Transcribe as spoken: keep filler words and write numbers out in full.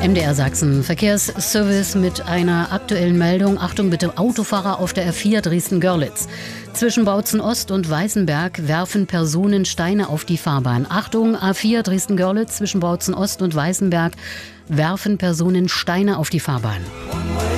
M D R Sachsen Verkehrsservice mit einer aktuellen Meldung. Achtung bitte, Autofahrer auf der R vier Dresden-Görlitz. Zwischen Bautzen Ost und Weißenberg werfen Personen Steine auf die Fahrbahn. Achtung, A vier Dresden-Görlitz zwischen Bautzen Ost und Weißenberg werfen Personen Steine auf die Fahrbahn.